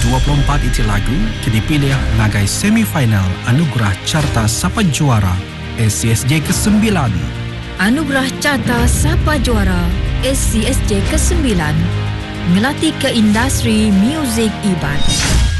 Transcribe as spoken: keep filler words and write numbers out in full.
dua puluh empat itu lagu kini pilih sebagai semifinal Anugerah Carta Sapa Juara S C S J kesembilan. Anugerah Carta Sapa Juara S C S J kesembilan melatih ke industri muzik Iban.